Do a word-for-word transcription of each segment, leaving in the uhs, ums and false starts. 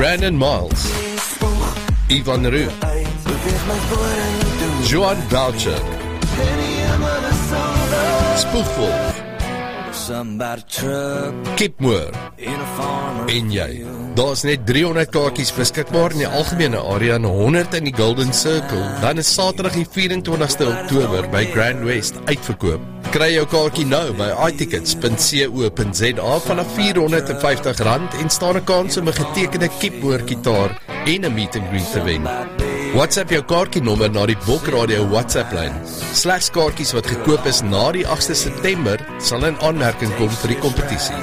Brandon Miles, Ivan Roux, Joan Boucher, Spoegwolf, Kip Moore en jy. Daar is net driehonderd kaartjies beskikbaar in die algemene area en honderd in die Golden Circle. Dan is Saterdag die vyf en twintigste Oktober by Grand West uitverkoop. Kry jou kaartjie nou by i tickets punt co punt za vanaf vierhonderd en vyftig rand en staan 'n kans om 'n getekende Kip Moore gitaar en 'n meet and greet te wen. WhatsApp jou kaartjienommer na die Bok Radio WhatsApp-lyn. Slegs kaartjies wat gekoop is na die agste September sal in aanmerking kom vir die kompetisie.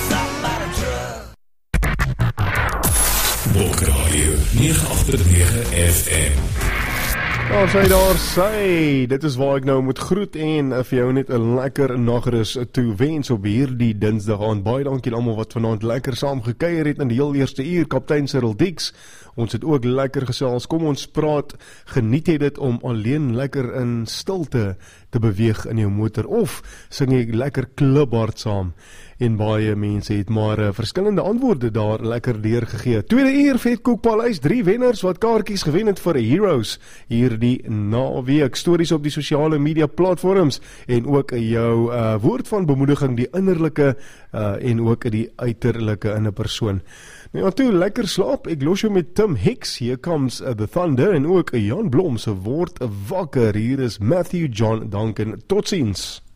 Bok Radio nege agt nege F M. Daar sy, daar sy, dit is waar ek nou moet groet en uh, vir jou net 'n lekker nagerus toe wens op hierdie Dinsdag aan. Baie dankie almal wat vanaand lekker saam gekuier het in die heel eerste uur, Kaptein Cyril Dix. Ons het ook lekker gesels, kom ons praat, geniet jy dit om alleen lekker in stilte te beweeg in jou motor, of sing jy lekker kliphard saam? En baie mense het maar uh, verskillende antwoorde daar lekker deurgegee. Tweede uur, Vetkoek Paleis, drie wenners wat kaartjies gewen het vir Heroes hier die naweek, stories op die sosiale media platforms en ook jou uh, woord van bemoediging, die innerlike uh, en ook die uiterlike in 'n persoon. Nou ja, toe, lekker slaap, ek los jou met Tim Hicks, Here Comes uh, the Thunder, en ook Jan Blom se Word Wakker. Hier is Matthew John Duncan, tot ziens.